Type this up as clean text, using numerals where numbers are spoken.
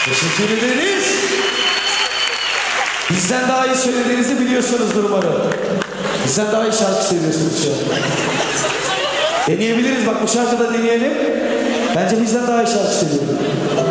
Teşekkür ederiz. Bizden daha iyi söylediğinizi biliyorsunuzdur umarım. Bizden daha iyi şarkı seviyorsunuz şu an. Deneyebiliriz, bak bu şarkıda deneyelim. Bence bizden daha iyi şarkı seviyorum.